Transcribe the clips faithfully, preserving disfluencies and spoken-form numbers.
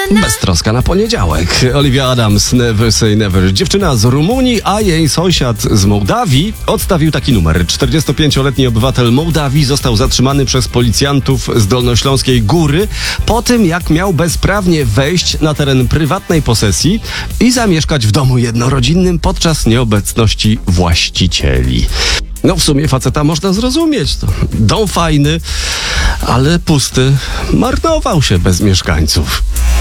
Beztroska na poniedziałek. Olivia Adams, Never Say Never. Dziewczyna z Rumunii, a jej sąsiad z Mołdawii odstawił taki numer. czterdziestopięcioletni obywatel Mołdawii został zatrzymany przez policjantów z Dolnośląskiej Góry po tym, jak miał bezprawnie wejść na teren prywatnej posesji i zamieszkać w domu jednorodzinnym podczas nieobecności właścicieli. No w sumie faceta można zrozumieć. To dom fajny, ale pusty. Marnował się bez mieszkańców.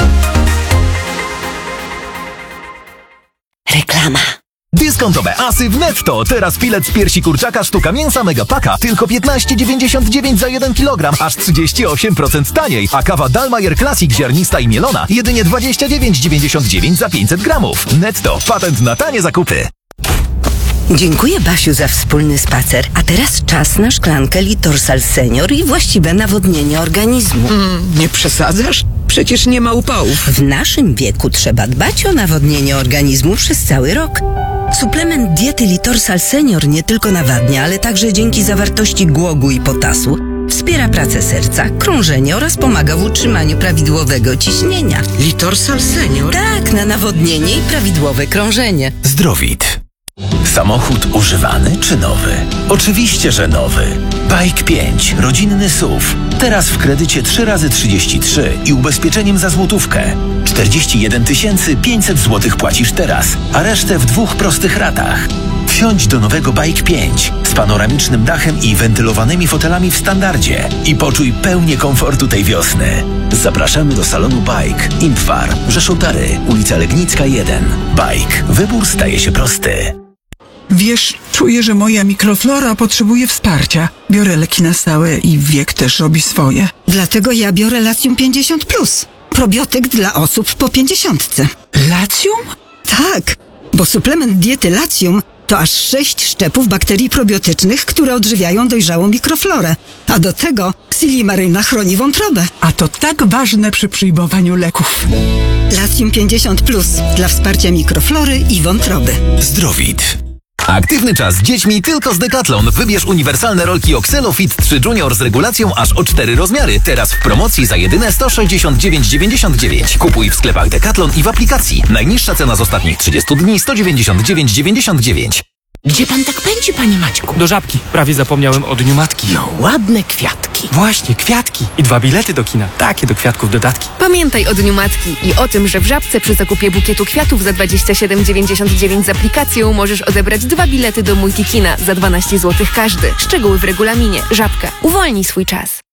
Reklama. Dyskontowe asy w Netto. Teraz filet z piersi kurczaka sztuka mięsa Megapaka tylko piętnaście dziewięćdziesiąt dziewięć za jeden kilogram, aż trzydzieści osiem procent taniej. A kawa Dalmayer Classic ziarnista i mielona jedynie dwadzieścia dziewięć dziewięćdziesiąt dziewięć za pięćset gramów. Netto. Patent na tanie zakupy. Dziękuję, Basiu, za wspólny spacer. A teraz czas na szklankę Litorsal Senior i właściwe nawodnienie organizmu. Mm, nie przesadzasz? Przecież nie ma upałów. W naszym wieku trzeba dbać o nawodnienie organizmu przez cały rok. Suplement diety Litorsal Senior nie tylko nawadnia, ale także dzięki zawartości głogu i potasu wspiera pracę serca, krążenie oraz pomaga w utrzymaniu prawidłowego ciśnienia. Litorsal Senior? Tak, na nawodnienie i prawidłowe krążenie. Zdrowit. Samochód używany czy nowy? Oczywiście, że nowy. Bike pięć, rodzinny S U V. Teraz w kredycie trzy razy trzydzieści trzy i ubezpieczeniem za złotówkę. czterdzieści jeden tysięcy pięćset złotych płacisz teraz, a resztę w dwóch prostych ratach. Wsiądź do nowego Bike pięć z panoramicznym dachem i wentylowanymi fotelami w standardzie i poczuj pełnię komfortu tej wiosny. Zapraszamy do salonu Bike, Infar, Rzeszów-Dary, ulica Legnicka jeden. Bike. Wybór staje się prosty. Wiesz, czuję, że moja mikroflora potrzebuje wsparcia. Biorę leki na stałe i wiek też robi swoje. Dlatego ja biorę Latium pięćdziesiąt plus. Probiotyk dla osób po pięćdziesiątce. Latium? Tak, bo suplement diety Latium to aż sześć szczepów bakterii probiotycznych, które odżywiają dojrzałą mikroflorę. A do tego Silimaryna chroni wątrobę. A to tak ważne przy przyjmowaniu leków. Latium pięćdziesiąt plus dla wsparcia mikroflory i wątroby. Zdrowit. Aktywny czas z dziećmi tylko z Decathlon. Wybierz uniwersalne rolki Oxelo Fit trzy Junior z regulacją aż o cztery rozmiary. Teraz w promocji za jedyne sto sześćdziesiąt dziewięć dziewięćdziesiąt dziewięć. Kupuj w sklepach Decathlon i w aplikacji. Najniższa cena z ostatnich trzydziestu dni sto dziewięćdziesiąt dziewięć dziewięćdziesiąt dziewięć. Gdzie pan tak pędzi, panie Maćku? Do Żabki. Prawie zapomniałem o Dniu Matki. No, ładne kwiatki. Właśnie, kwiatki. I dwa bilety do kina. Takie do kwiatków dodatki. Pamiętaj o Dniu Matki i o tym, że w Żabce przy zakupie bukietu kwiatów za dwadzieścia siedem dziewięćdziesiąt dziewięć z aplikacją możesz odebrać dwa bilety do Multikina za dwanaście złotych każdy. Szczegóły w regulaminie. Żabka. Uwolnij swój czas.